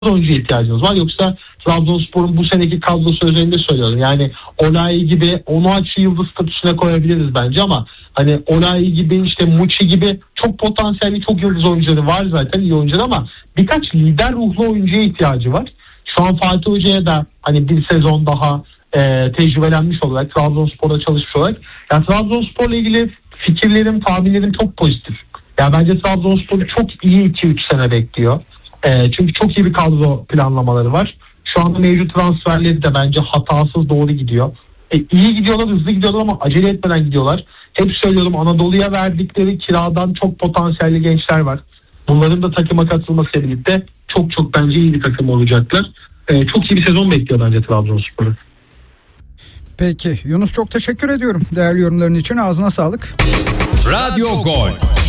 oyuncuya ihtiyacımız var. Yoksa Trabzonspor'un bu seneki kadrosu özelinde söylüyorum. Yani Olayi gibi Onuachu yıldız statüsüne koyabiliriz bence ama hani Olayi gibi işte Muçi gibi çok potansiyelli çok yıldız oyuncuları var zaten, iyi oyuncular, ama birkaç lider ruhlu oyuncuya ihtiyacı var. Şu an Fatih Hoca'ya da hani bir sezon daha tecrübelenmiş olarak, Trabzonspor'da çalışmış olarak, yani Trabzonspor'la ilgili fikirlerim, tahminlerim çok pozitif. Ya bence Trabzonspor'u çok iyi 2-3 sene bekliyor. Çünkü çok iyi bir kadro planlamaları var. Şu anda mevcut transferleri de bence hatasız, doğru gidiyor. İyi gidiyorlar, hızlı gidiyorlar ama acele etmeden gidiyorlar. Hep söylüyorum, Anadolu'ya verdikleri kiradan çok potansiyelli gençler var. Bunların da takıma katılmasıyla birlikte çok bence iyi bir takım olacaklar. Çok iyi bir sezon bekliyor bence Trabzonspor'u. Peki Yunus, çok teşekkür ediyorum değerli yorumların için, ağzına sağlık. Radyo Gol,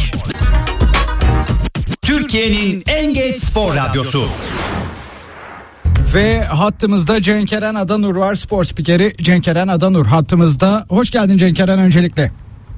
Türkiye'nin en geç spor radyosu. Ve hattımızda Cenkeren Adanur var, spor spikeri Cenkeren Adanur hattımızda. Hoş geldin Cenkeren öncelikle.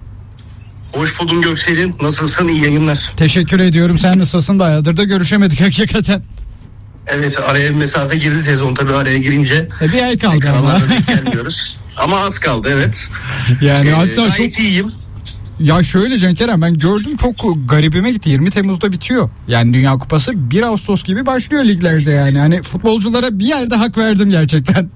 Hoş buldum Göksel'in. Nasılsın? İyi yayınlar. Teşekkür ediyorum. Sen nasılsın? Bayağıdır da görüşemedik hakikaten. Evet, araya bir mesafe girdi, sezon tabii araya girince. Bir ay kaldı ama. Gelmiyoruz. Ama az kaldı, evet. Yani hatta çok iyiyim. Ya şöyle Cenkeren, ben gördüm, çok garibime gitti. 20 Temmuz'da bitiyor. Yani Dünya Kupası 1 Ağustos gibi başlıyor liglerde yani. Hani futbolculara bir yerde hak verdim gerçekten.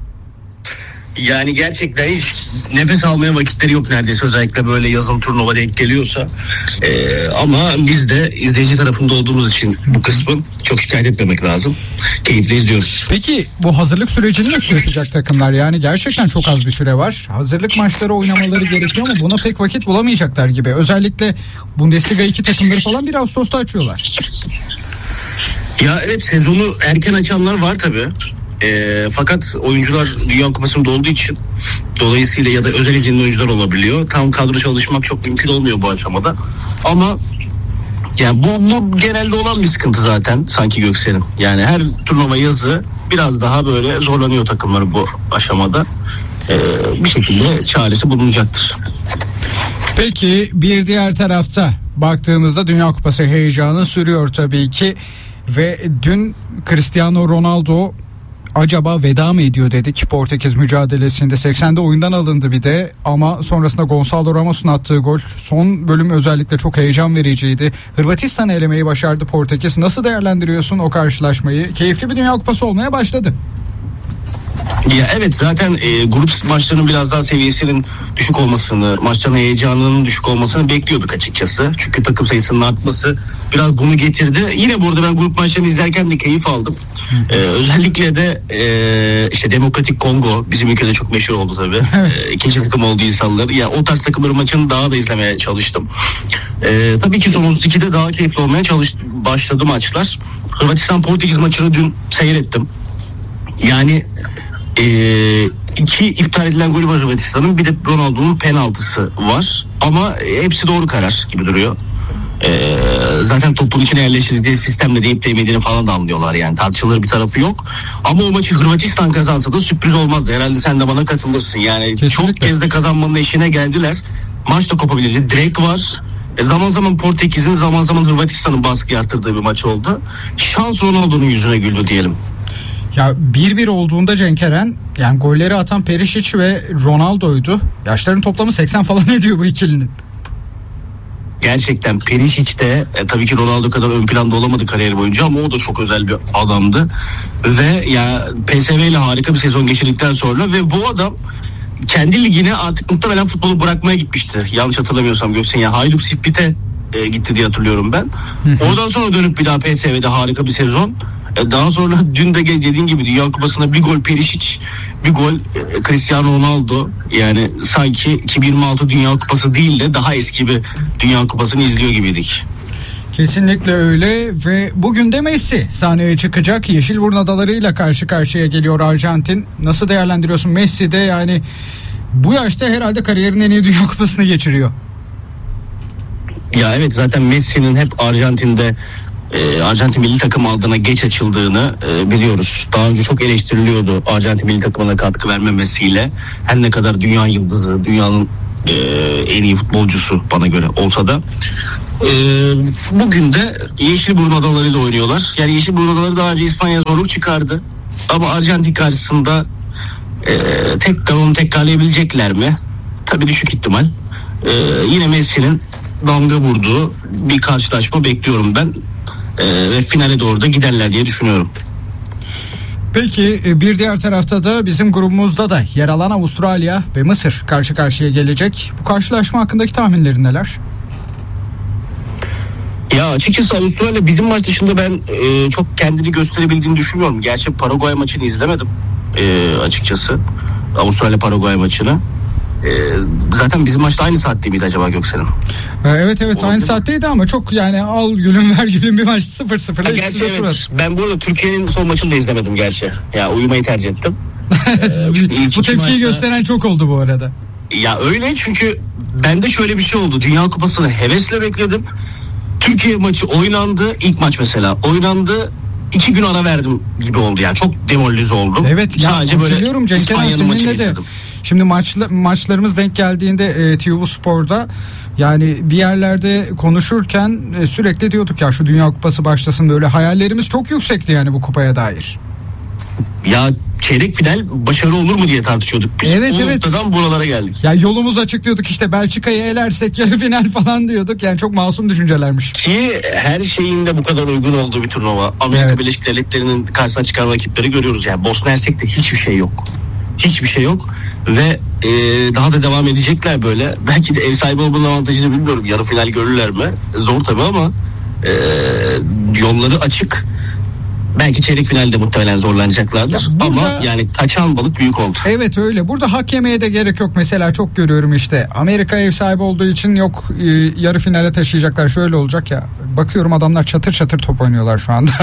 Yani gerçekten hiç nefes almaya vakitleri yok neredeyse, özellikle böyle yazın turnuva denk geliyorsa. Ama biz de izleyici tarafında olduğumuz için bu kısmın çok şikayet etmemek lazım. Keyifle izliyoruz. Peki bu hazırlık sürecini nasıl yapacak takımlar? Yani gerçekten çok az bir süre var. Hazırlık maçları oynamaları gerekiyor ama buna pek vakit bulamayacaklar gibi. Özellikle Bundesliga 2 takımları falan 1 Ağustos'ta açıyorlar. Ya evet, sezonu erken açanlar var tabii. Fakat oyuncular Dünya Kupası'nda olduğu için dolayısıyla ya da özel izinli oyuncular olabiliyor. Tam kadro çalışmak çok mümkün olmuyor bu aşamada. Ama yani bu genelde olan bir sıkıntı zaten sanki Göksel'in. Yani her turnuva yazı biraz daha böyle zorlanıyor takımları bu aşamada. Bir şekilde çaresi bulunacaktır. Peki bir diğer tarafta baktığımızda Dünya Kupası heyecanı sürüyor tabii ki. Ve dün Cristiano Ronaldo acaba veda mı ediyor dedik Portekiz mücadelesinde. 80'de oyundan alındı bir de, ama sonrasında Gonçalo Ramos'un attığı gol son bölüm özellikle çok heyecan vericiydi. Hırvatistan'ı elemeyi başardı Portekiz. Nasıl değerlendiriyorsun o karşılaşmayı? Keyifli bir Dünya Kupası olmaya başladı. Ya evet, zaten grup maçlarının biraz daha seviyesinin düşük olmasını, maçların heyecanının düşük olmasını bekliyorduk açıkçası. Çünkü takım sayısının artması biraz bunu getirdi. Yine burada ben grup maçlarını izlerken de keyif aldım. Özellikle de işte Demokratik Kongo bizim ülkede çok meşhur oldu tabii. Evet. İkinci takım oldu insanlar. Ya o tarz takımların maçını daha da izlemeye çalıştım. Tabii ki son 32'de daha keyifli olmaya başladı maçlar. Hırvatistan Portekiz maçını dün seyrettim. Yani 2 iptal edilen golü var Hırvatistan'ın, bir de Ronaldo'nun penaltısı var ama hepsi doğru karar gibi duruyor. Zaten topun içine yerleştirdiği sistemle deyip değmediğini falan da anlıyorlar, yani tartışılır bir tarafı yok. Ama o maçı Hırvatistan kazansa da sürpriz olmazdı, herhalde sen de bana katılırsın. Yani kesinlikle. Çok kez de kazanmanın eşine geldiler. Maç da kopabilirdi, direkt var. Zaman zaman Portekiz'in, zaman zaman Hırvatistan'ın baskı arttırdığı bir maç oldu. Şans Ronaldo'nun yüzüne güldü diyelim. Ya 1-1 olduğunda Cenkeren, yani golleri atan Perisic ve Ronaldo'ydu. Yaşların toplamı 80 falan ediyor bu ikilinin. Gerçekten Perisic de tabii ki Ronaldo kadar ön planda olamadı kariyer boyunca ama o da çok özel bir adamdı. Ve ya PSV ile harika bir sezon geçirdikten sonra ve bu adam kendi ligine artık muhtemelen futbolu bırakmaya gitmişti. Yanlış hatırlamıyorsam Göksen, ya Hajduk Split'e gitti diye hatırlıyorum ben. Oradan sonra dönüp bir daha PSV'de harika bir sezon. Daha sonra dün de dediğin gibi Dünya Kupası'nda bir gol Perisic, bir gol Cristiano Ronaldo. Yani sanki 2026 Dünya Kupası değil de daha eski bir Dünya Kupası'nı izliyor gibiydik. Kesinlikle öyle ve bugün de Messi sahneye çıkacak. Yeşilburnu adalarıyla karşı karşıya geliyor Arjantin. Nasıl değerlendiriyorsun Messi de, yani bu yaşta herhalde kariyerinin en iyi Dünya Kupası'nı geçiriyor. Ya evet, zaten Messi'nin hep Arjantin'de Arjantin milli takım adına geç açıldığını biliyoruz. Daha önce çok eleştiriliyordu Arjantin milli takımına katkı vermemesiyle. Her ne kadar dünya yıldızı, dünyanın en iyi futbolcusu bana göre olsa da. Bugün de Yeşilburun Adaları ile oynuyorlar. Yani Yeşilburun Adaları daha önce İspanya zorluk çıkardı. Ama Arjantin karşısında onu tekrarlayabilecekler mi? Tabii düşük ihtimal. Yine Messi'nin damga vurduğu bir karşılaşma bekliyorum ben. Ve finale doğru da giderler diye düşünüyorum. Peki bir diğer tarafta da bizim grubumuzda da yer alan Avustralya ve Mısır karşı karşıya gelecek. Bu karşılaşma hakkındaki tahminlerin neler? Ya açıkçası Avustralya bizim maç dışında ben çok kendini gösterebildiğini düşünmüyorum. Gerçi Paraguay maçını izlemedim açıkçası. Avustralya-Paraguay maçını. Zaten bizim maçta aynı saatte miydi acaba Göksel'in? Evet Olabilir aynı mi? saatteydi ama çok yani al gülüm ver gülüm bir maç 0-0'la ikisi de tur attı. Ben bu arada Türkiye'nin son maçını da izlemedim gerçi. Ya uyumayı tercih ettim. Bu tepkiyi gösteren çok oldu bu arada. Ya öyle, çünkü bende şöyle bir şey oldu. Dünya Kupası'nı hevesle bekledim. Türkiye maçı oynandı. İlk maç mesela oynandı. 2 gün ara verdim gibi oldu yani. Çok demoralize oldum. Evet ya, sadece böyle hatırlıyorum Cenk Kenan İspanya'nın maçını seninle de. izledim. Şimdi maçlarımız denk geldiğinde TV Spor'da yani bir yerlerde konuşurken sürekli diyorduk ya şu Dünya Kupası başlasın, böyle hayallerimiz çok yüksekti yani bu kupaya dair. Ya çeyrek final başarı olur mu diye tartışıyorduk. Biz Evet, o noktadan buralara geldik. Ya yolumuz açık diyorduk, işte Belçika'yı elersek yarı final falan diyorduk. Yani çok masum düşüncelermiş. Ki her şeyin de bu kadar uygun olduğu bir turnuva. Amerika Evet. Birleşik Devletleri'nin karşısına çıkan rakipleri görüyoruz. Yani Bosna Hersek'te hiçbir şey yok. Hiçbir şey yok. Ve daha da devam edecekler böyle. Belki de ev sahibi olmanın avantajını bilmiyorum. Yarı final görürler mi? Zor tabii ama yolları açık. Belki çeyrek finalde muhtemelen zorlanacaklardır. Ya burada- ama yani kaçan balık büyük oldu. Evet öyle. Burada hak yemeye de gerek yok. Mesela çok görüyorum işte. Amerika ev sahibi olduğu için yok yarı finale taşıyacaklar. Şöyle olacak ya. Bakıyorum adamlar çatır çatır top oynuyorlar şu anda.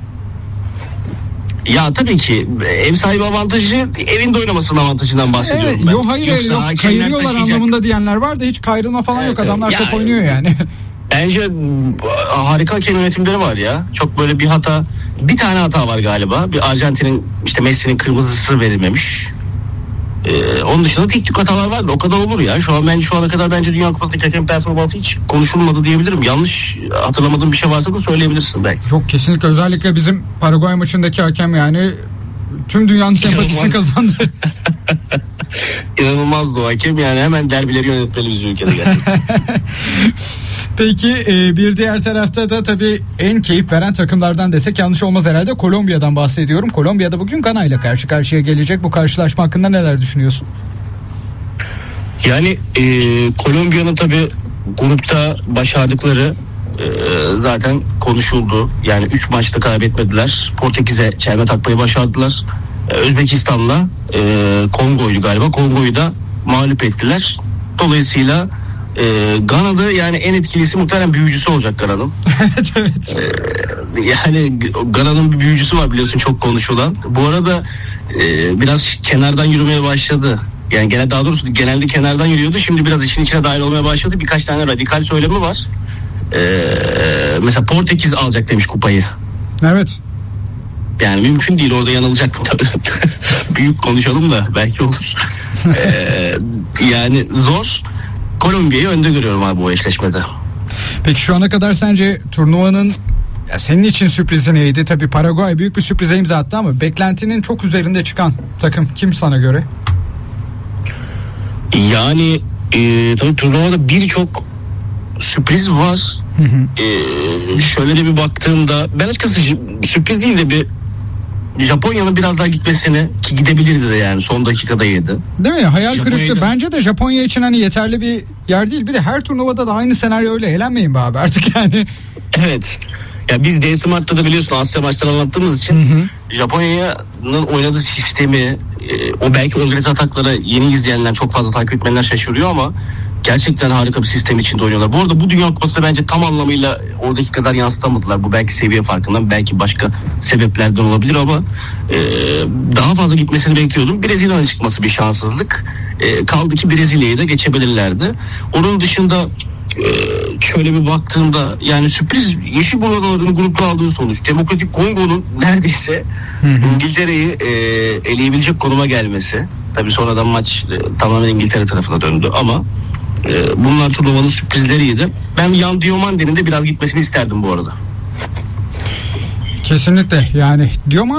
Ya tabii ki ev sahibi avantajı, evinde oynamasının avantajından bahsediyorum Evet. ben. Yok hayır Yoksa yok. hakemler Kayırıyorlar taşıyacak. anlamında diyenler var da hiç kayrılma falan yok. Evet, Adamlar evet. top Ya- oynuyor yani. Bence harika hakem yönetimleri var ya. Çok böyle bir tane hata var galiba. Bir Arjantin'in işte Messi'nin kırmızısı verilmemiş. Onun dışında tek tük hatalar var da o kadar olur ya. Şu ana kadar bence Dünya Kupası'ndaki hakem performansı hiç konuşulmadı diyebilirim. Yanlış hatırlamadığım bir şey varsa da söyleyebilirsin belki. Çok kesinlikle, özellikle bizim Paraguay maçındaki hakem yani tüm dünyanın sempatisini İnanılmaz. kazandı. İnanılmazdı o hakem, yani hemen derbileri yönetmeli bizim ülkede gerçekten. Peki bir diğer tarafta da tabii en keyif veren takımlardan desek yanlış olmaz herhalde, Kolombiya'dan bahsediyorum. Kolombiya'da bugün Gana ile karşı karşıya gelecek. Bu karşılaşma hakkında neler düşünüyorsun? Yani Kolombiya'nın tabii grupta başardıkları zaten konuşuldu. Yani 3 maçta kaybetmediler. Portekiz'e çelme takmayı başardılar. Özbekistan'la Kongo'ydu galiba. Kongo'yu da mağlup ettiler. Dolayısıyla Gana'da yani en etkilisi muhtemelen büyücüsü olacak Gana'nın. Evet. Yani Gana'nın bir büyücüsü var biliyorsun, çok konuşulan. Bu arada biraz kenardan yürümeye başladı. Yani genelde kenardan yürüyordu. Şimdi biraz işin içine dahil olmaya başladı. Birkaç tane radikal söylemi var. Mesela Portekiz alacak demiş kupayı. Evet. Yani mümkün değil, orada yanılacak tabii. Büyük konuşalım da belki olur. Yani zor. Kolombiya'yı önde görüyorum abi bu eşleşmede. Peki şu ana kadar sence turnuvanın senin için sürprizi neydi? Tabii Paraguay büyük bir sürprize imza attı ama beklentinin çok üzerinde çıkan takım kim sana göre? Yani tabii turnuvada birçok sürpriz var. Şöyle de bir baktığımda ben açıkçası sürpriz değil de bir Japonya'nın biraz daha gitmesini, ki gidebilirdi de yani son dakikada yedi. Değil mi? Hayal Japonya'yı kırıklığı. da- Bence de Japonya için hani yeterli bir yer değil. Bir de her turnuvada da aynı senaryo, öyle eğlenmeyin be abi artık yani. Evet. Ya biz DS Mart'ta da biliyorsun Asya maçlarını anlattığımız için Japonya'nın oynadığı sistemi, o belki organize ataklara yeni izleyenler, çok fazla takip etmeyenler şaşırıyor ama gerçekten harika bir sistem içinde oynuyorlar. Bu arada bu Dünya Kupası'nda bence tam anlamıyla oradaki kadar yansıtamadılar. Bu belki seviye farkından, belki başka sebeplerden olabilir ama daha fazla gitmesini bekliyordum. Brezilya'nın çıkması bir şanssızlık. Kaldı ki Brezilya'yı da geçebilirlerdi. Onun dışında şöyle bir baktığımda yani sürpriz Yeşilburun Adaları'nın grupta aldığı sonuç. Demokratik Kongo'nun neredeyse İngiltere'yi eleyebilecek konuma gelmesi. Tabii sonradan maç tamamen İngiltere tarafına döndü ama Bunlar turnuvanın sürprizleriydi. Ben Yan Diomande'nin de biraz gitmesini isterdim bu arada. Kesinlikle yani